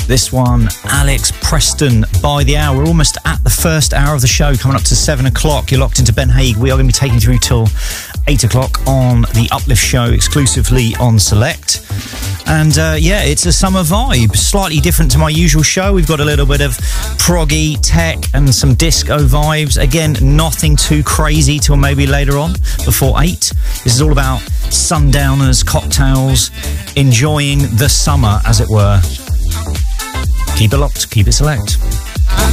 This one, Alex Preston, By the Hour. We're almost at the first hour of the show, coming up to 7 o'clock. You're locked into Ben Haig. We are going to be taking you through till 8 o'clock on the Uplift Show, exclusively on Select. And yeah, it's a summer vibe, slightly different to my usual show. We've got a little bit of proggy, tech and some disco vibes. Again, nothing too crazy till maybe later on, before 8. This is all about sundowners, cocktails, enjoying the summer, as it were. Keep it locked, keep it select.